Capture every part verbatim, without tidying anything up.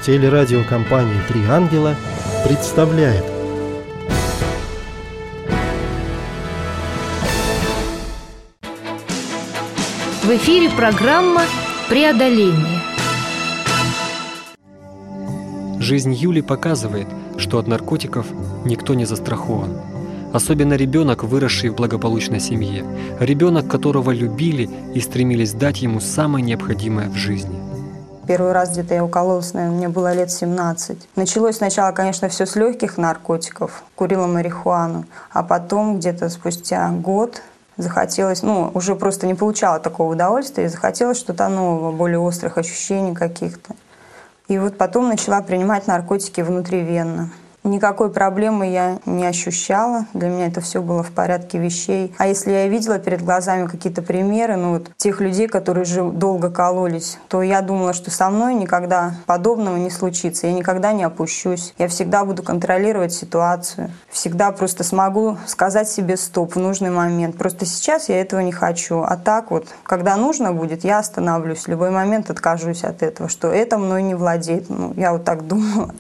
Телерадиокомпания «Три ангела» представляет. В эфире программа «Преодоление». Жизнь Юли показывает, что от наркотиков никто не застрахован. Особенно ребенок, выросший в благополучной семье. Ребенок, которого любили и стремились дать ему самое необходимое в жизни. Первый раз где-то я укололась, наверное, мне было лет семнадцать. Началось сначала, конечно, все с легких наркотиков. Курила марихуану. А потом, где-то спустя год, захотелось, ну, уже просто не получала такого удовольствия, и захотелось что-то нового, более острых ощущений каких-то. И вот потом начала принимать наркотики внутривенно. Никакой проблемы я не ощущала. Для меня это все было в порядке вещей. А если я видела перед глазами какие-то примеры, ну вот тех людей, которые же долго кололись, то я думала, что со мной никогда подобного не случится. Я никогда не опущусь. Я всегда буду контролировать ситуацию. Всегда просто смогу сказать себе стоп в нужный момент. Просто сейчас я этого не хочу. А так вот, когда нужно будет, я остановлюсь. В любой момент откажусь от этого, что это мной не владеет. Ну, я вот так думала.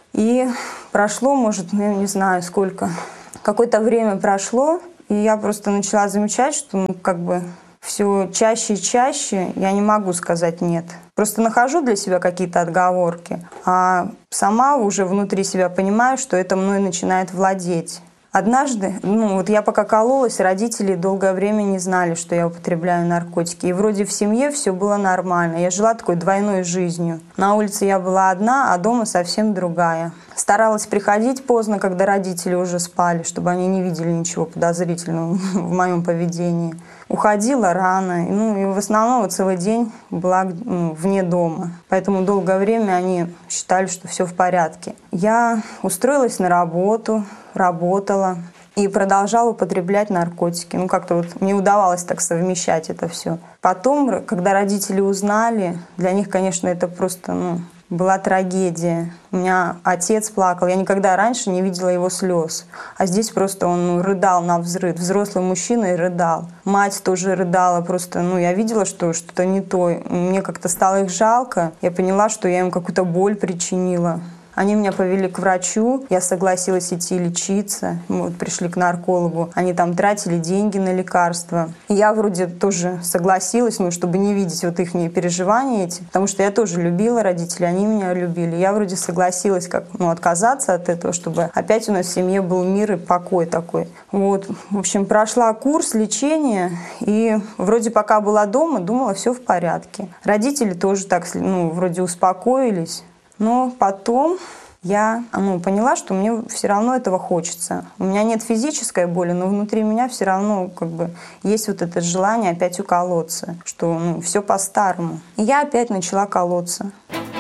И прошло, может, ну, не знаю сколько, какое-то время прошло, и я просто начала замечать, что ну, как бы все чаще и чаще я не могу сказать «нет». Просто нахожу для себя какие-то отговорки, а сама уже внутри себя понимаю, что это мной начинает владеть. Однажды, ну вот я пока кололась, родители долгое время не знали, что я употребляю наркотики. И вроде в семье все было нормально. Я жила такой двойной жизнью. На улице я была одна, а дома совсем другая. Старалась приходить поздно, когда родители уже спали, чтобы они не видели ничего подозрительного в моем поведении. Уходила рано, ну и в основном вот целый день была ну, вне дома. Поэтому долгое время они считали, что все в порядке. Я устроилась на работу, работала и продолжала употреблять наркотики. Ну как-то вот мне удавалось так совмещать это все. Потом, когда родители узнали, для них, конечно, это просто ну, была трагедия. У меня отец плакал. Я никогда раньше не видела его слез. А здесь просто он ну, рыдал навзрыд. Взрослый мужчина и рыдал. Мать тоже рыдала. Просто ну, я видела, что что-то не то. Мне как-то стало их жалко. Я поняла, что я им какую-то боль причинила. Они меня повели к врачу, я согласилась идти лечиться. Мы вот пришли к наркологу. Они там тратили деньги на лекарства. И я вроде тоже согласилась, ну, чтобы не видеть вот их переживания эти. Потому что я тоже любила родителей, они меня любили. Я вроде согласилась как, ну, отказаться от этого, чтобы опять у нас в семье был мир и покой такой. Вот. В общем, прошла курс лечения. И вроде пока была дома, думала, все в порядке. Родители тоже так, ну, вроде успокоились. Но потом я ну, поняла, что мне все равно этого хочется. У меня нет физической боли, но внутри меня все равно как бы есть вот это желание опять уколоться, что ну, все по-старому. И я опять начала колоться.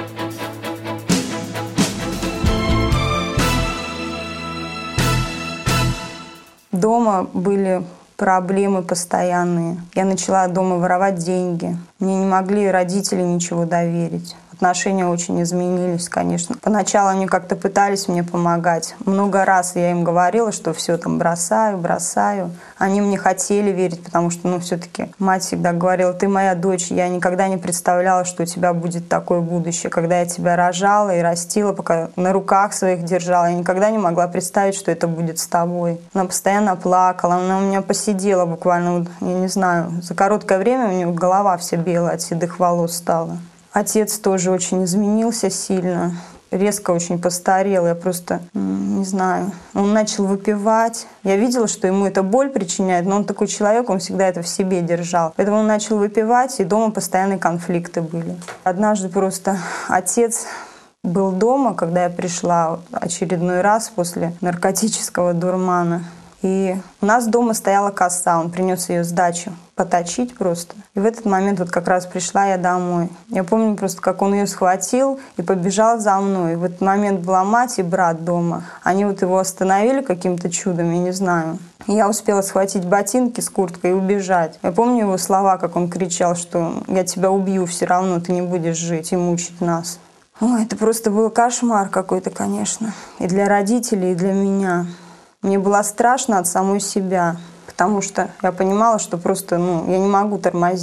Дома были проблемы постоянные. Я начала дома воровать деньги. Мне не могли родители ничего доверить. Отношения очень изменились, конечно. Поначалу они как-то пытались мне помогать. Много раз я им говорила, что все там бросаю, бросаю. Они мне хотели верить, потому что, ну, все-таки мать всегда говорила: ты моя дочь, я никогда не представляла, что у тебя будет такое будущее. Когда я тебя рожала и растила, пока на руках своих держала, я никогда не могла представить, что это будет с тобой. Она постоянно плакала, она у меня посидела буквально, вот, я не знаю, за короткое время у нее голова вся белая от седых волос стала. Отец тоже очень изменился сильно, резко очень постарел. Я просто не знаю. Он начал выпивать. Я видела, что ему это боль причиняет, но он такой человек, он всегда это в себе держал. Поэтому он начал выпивать, и дома постоянные конфликты были. Однажды просто отец был дома, когда я пришла очередной раз после наркотического дурмана. И у нас дома стояла коса, он принес ее с дачи поточить просто. И в этот момент вот как раз пришла я домой. Я помню просто, как он ее схватил и побежал за мной. И в этот момент была мать и брат дома. Они вот его остановили каким-то чудом, я не знаю. И я успела схватить ботинки с курткой и убежать. Я помню его слова, как он кричал, что «я тебя убью все равно, ты не будешь жить и мучить нас». Ой, это просто был кошмар какой-то, конечно. И для родителей, и для меня. Мне было страшно от самой себя, потому что я понимала, что просто ну, я не могу тормозить,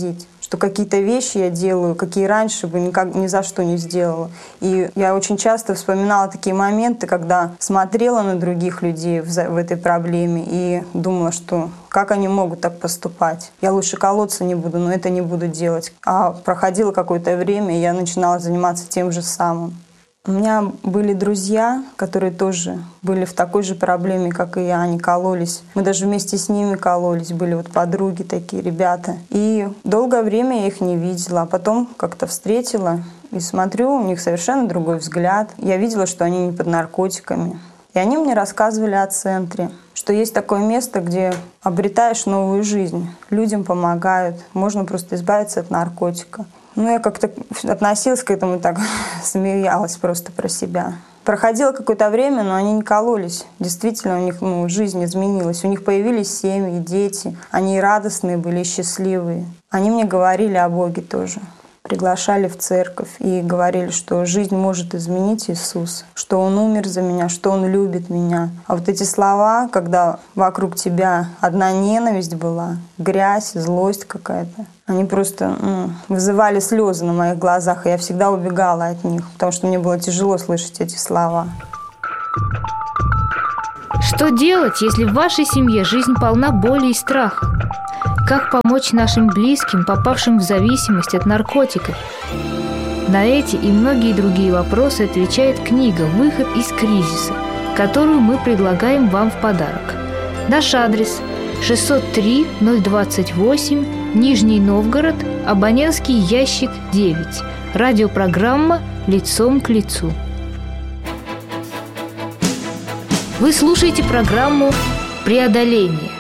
что какие-то вещи я делаю, какие раньше бы никак, ни за что не сделала. И я очень часто вспоминала такие моменты, когда смотрела на других людей в, в этой проблеме и думала, что как они могут так поступать. Я лучше колоться не буду, но это не буду делать. А проходило какое-то время, и я начинала заниматься тем же самым. У меня были друзья, которые тоже были в такой же проблеме, как и я. Они кололись. Мы даже вместе с ними кололись. Были вот подруги такие, ребята. И долгое время я их не видела. А потом как-то встретила и смотрю, у них совершенно другой взгляд. Я видела, что они не под наркотиками. И они мне рассказывали о центре, что есть такое место, где обретаешь новую жизнь. Людям помогают. Можно просто избавиться от наркотика. Ну, я как-то относилась к этому так, смеялась просто про себя. Проходило какое-то время, но они не кололись. Действительно, у них ну, жизнь изменилась. У них появились семьи, дети. Они радостные были, счастливые. Они мне говорили о Боге тоже. Приглашали в церковь и говорили, что жизнь может изменить Иисус, что Он умер за меня, что Он любит меня. А вот эти слова, когда вокруг тебя одна ненависть была, грязь, злость какая-то, они просто ну, вызывали слезы на моих глазах, и я всегда убегала от них, потому что мне было тяжело слышать эти слова. Что делать, если в вашей семье жизнь полна боли и страха? Как помочь нашим близким, попавшим в зависимость от наркотиков? На эти и многие другие вопросы отвечает книга «Выход из кризиса», которую мы предлагаем вам в подарок. Наш адрес – шестьсот три ноль двадцать восемь, Нижний Новгород, абонентский ящик девять. Радиопрограмма «Лицом к лицу». Вы слушаете программу «Преодоление».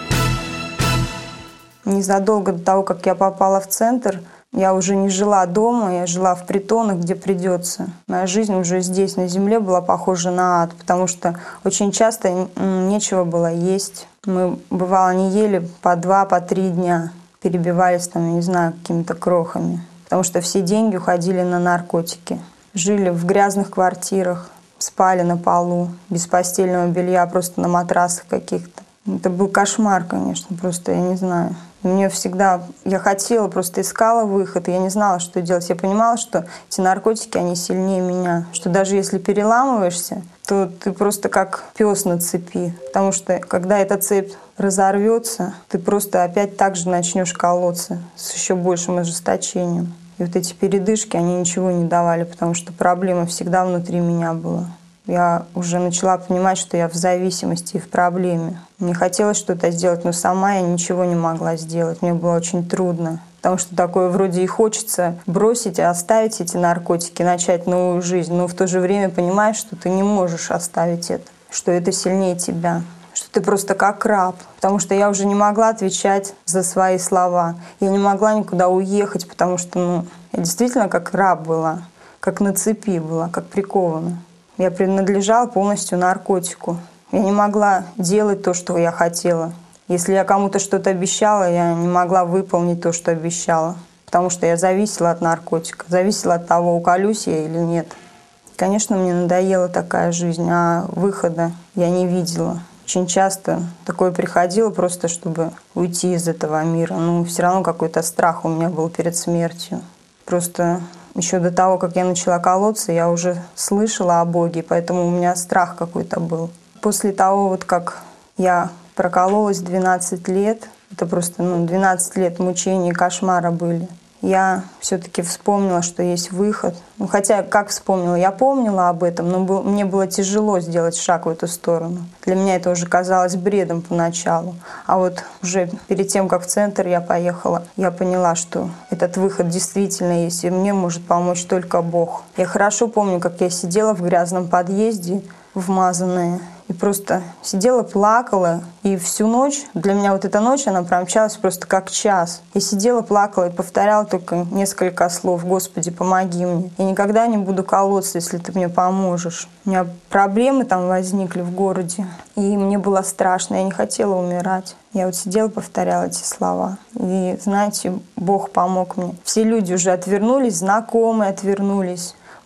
Незадолго до того, как я попала в центр, я уже не жила дома, я жила в притонах, где придется. Моя жизнь уже здесь, на земле, была похожа на ад, потому что очень часто нечего было есть. Мы, бывало, не ели по два, по три дня, перебивались там, я не знаю, какими-то крохами, потому что все деньги уходили на наркотики. Жили в грязных квартирах, спали на полу, без постельного белья, просто на матрасах каких-то. Это был кошмар, конечно, просто, я не знаю. Мне всегда, я хотела, просто искала выход, и я не знала, что делать. Я понимала, что эти наркотики, они сильнее меня, что даже если переламываешься, то ты просто как пес на цепи, потому что когда эта цепь разорвется, ты просто опять так же начнешь колоться с еще большим ожесточением. И вот эти передышки, они ничего не давали, потому что проблема всегда внутри меня была. Я уже начала понимать, что я в зависимости и в проблеме. Мне хотелось что-то сделать, но сама я ничего не могла сделать. Мне было очень трудно. Потому что такое вроде и хочется бросить, оставить эти наркотики, начать новую жизнь. Но в то же время понимаешь, что ты не можешь оставить это, что это сильнее тебя, что ты просто как раб. Потому что я уже не могла отвечать за свои слова. Я не могла никуда уехать, потому что ну, я действительно как раб была, как на цепи была, как прикована. Я принадлежала полностью наркотику. Я не могла делать то, что я хотела. Если я кому-то что-то обещала, я не могла выполнить то, что обещала. Потому что я зависела от наркотика, зависела от того, уколюсь я или нет. Конечно, мне надоела такая жизнь, а выхода я не видела. Очень часто такое приходило просто, чтобы уйти из этого мира. Но все равно какой-то страх у меня был перед смертью. Просто еще до того, как я начала колоться, я уже слышала о Боге, поэтому у меня страх какой-то был. После того, вот как я прокололась двенадцать лет, это просто ну, двенадцать лет мучений, кошмара были, я все-таки вспомнила, что есть выход. Ну, хотя, как вспомнила? Я помнила об этом, но был, мне было тяжело сделать шаг в эту сторону. Для меня это уже казалось бредом поначалу. А вот уже перед тем, как в центр я поехала, я поняла, что этот выход действительно есть, и мне может помочь только Бог. Я хорошо помню, как я сидела в грязном подъезде, вмазанная, и просто сидела, плакала. И всю ночь, для меня вот эта ночь, она промчалась просто как час. Я сидела, плакала и повторяла только несколько слов: «Господи, помоги мне. Я никогда не буду колоться, если ты мне поможешь». У меня проблемы там возникли в городе, и мне было страшно, я не хотела умирать. Я вот сидела, повторяла эти слова. И, знаете, Бог помог мне. Все люди уже отвернулись, знакомые отвернулись.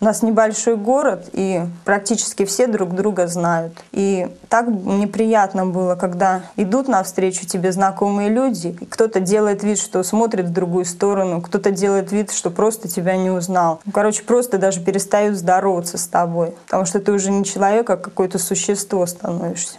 У нас небольшой город, и практически все друг друга знают. И так неприятно было, когда идут навстречу тебе знакомые люди, и кто-то делает вид, что смотрит в другую сторону, кто-то делает вид, что просто тебя не узнал. Ну, короче, просто даже перестают здороваться с тобой, потому что ты уже не человек, а какое-то существо становишься.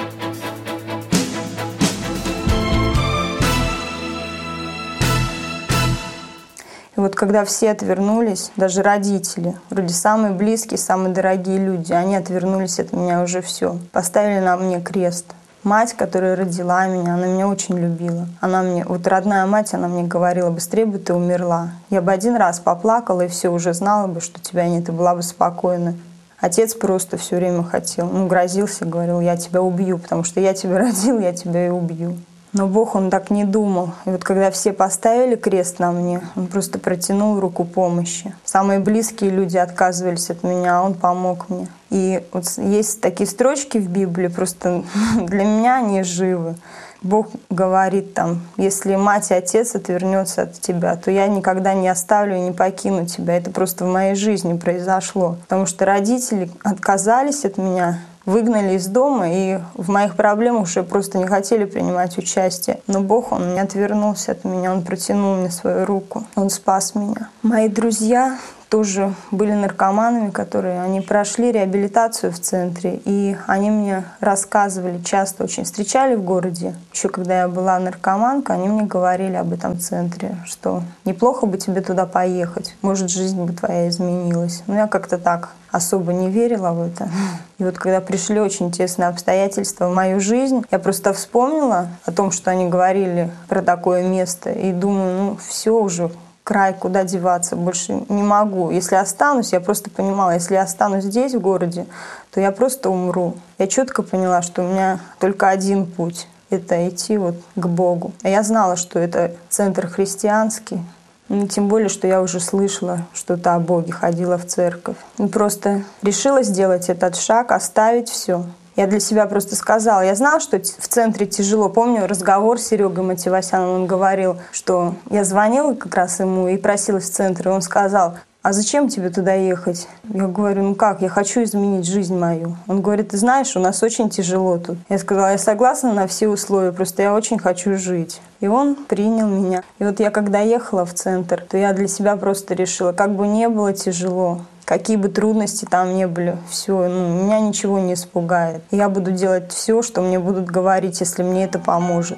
И вот когда все отвернулись, даже родители, вроде самые близкие, самые дорогие люди, они отвернулись от меня, уже все. Поставили на мне крест. Мать, которая родила меня, она меня очень любила. Она мне, вот родная мать, она мне говорила: быстрее бы ты умерла. Я бы один раз поплакала, и все, уже знала бы, что тебя нет, и была бы спокойна. Отец просто все время хотел, ну, грозился, говорил: я тебя убью, потому что я тебя родил, я тебя и убью. Но Бог, Он так не думал. И вот когда все поставили крест на мне, Он просто протянул руку помощи. Самые близкие люди отказывались от меня, а Он помог мне. И вот есть такие строчки в Библии, просто для меня они живы. Бог говорит там: если мать и отец отвернется от тебя, то я никогда не оставлю и не покину тебя. Это просто в моей жизни произошло. Потому что родители отказались от меня, выгнали из дома, и в моих проблемах уже просто не хотели принимать участие. Но Бог, Он не отвернулся от меня, Он протянул мне свою руку, Он спас меня. Мои друзья тоже были наркоманами, которые они прошли реабилитацию в центре, и они мне рассказывали, часто очень встречали в городе. Еще когда я была наркоманка, они мне говорили об этом центре, что неплохо бы тебе туда поехать, может, жизнь бы твоя изменилась. Но я как-то так особо не верила в это. И вот когда пришли очень тесные обстоятельства в мою жизнь, я просто вспомнила о том, что они говорили про такое место, и думаю, ну все уже, край, куда деваться, больше не могу. Если останусь, я просто понимала, если я останусь здесь, в городе, то я просто умру. Я четко поняла, что у меня только один путь — это идти вот к Богу. А я знала, что это центр христианский. Ну, тем более, что я уже слышала что-то о Боге, ходила в церковь. И просто решила сделать этот шаг, оставить все. Я для себя просто сказала. Я знала, что в центре тяжело. Помню разговор с Серегой Мативасяном. Он говорил, что я звонила как раз ему и просилась в центр. И он сказал: а зачем тебе туда ехать? Я говорю: ну как, я хочу изменить жизнь мою. Он говорит: ты знаешь, у нас очень тяжело тут. Я сказала: я согласна на все условия, просто я очень хочу жить. И он принял меня. И вот я когда ехала в центр, то я для себя просто решила, как бы не было тяжело, какие бы трудности там не были, все, ну, меня ничего не испугает. Я буду делать все, что мне будут говорить, если мне это поможет.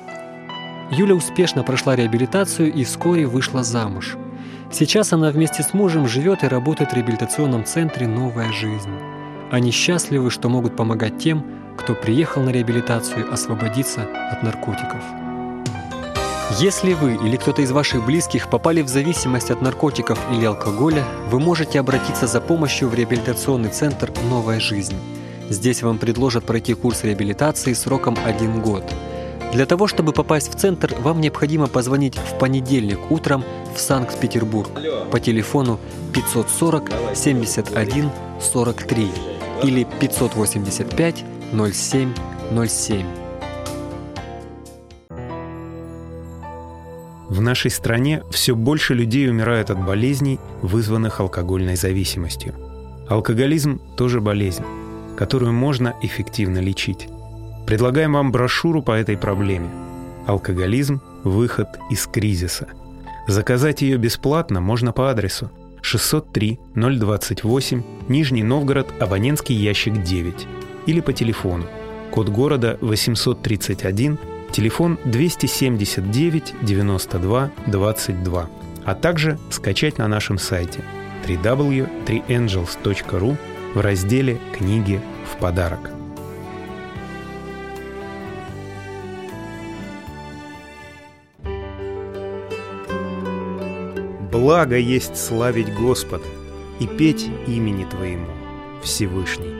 Юля успешно прошла реабилитацию и вскоре вышла замуж. Сейчас она вместе с мужем живет и работает в реабилитационном центре «Новая жизнь». Они счастливы, что могут помогать тем, кто приехал на реабилитацию освободиться от наркотиков. Если вы или кто-то из ваших близких попали в зависимость от наркотиков или алкоголя, вы можете обратиться за помощью в реабилитационный центр «Новая жизнь». Здесь вам предложат пройти курс реабилитации сроком один год. Для того, чтобы попасть в центр, вам необходимо позвонить в понедельник утром в Санкт-Петербург по телефону пятьсот сорок семьдесят один сорок три или пятьсот восемьдесят пять ноль семь ноль семь. В нашей стране все больше людей умирают от болезней, вызванных алкогольной зависимостью. Алкоголизм – тоже болезнь, которую можно эффективно лечить. Предлагаем вам брошюру по этой проблеме «Алкоголизм. Выход из кризиса». Заказать ее бесплатно можно по адресу шестьсот три ноль двадцать восемь, Нижний Новгород, абонентский ящик девять, или по телефону, код города восемьсот тридцать один, телефон двести семьдесят девять девяносто два двадцать два, а также скачать на нашем сайте дабл ю дабл ю дабл ю точка три энджелс точка ру в разделе «Книги в подарок». Благо есть славить Господа и петь имени Твоему, Всевышний.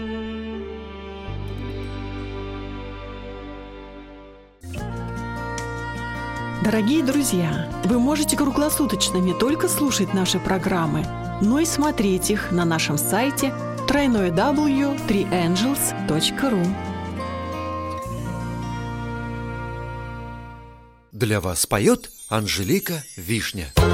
Дорогие друзья, вы можете круглосуточно не только слушать наши программы, но и смотреть их на нашем сайте дабл ю дабл ю дабл ю точка три энджелс точка ру. Для вас поет Анжелика Вишня.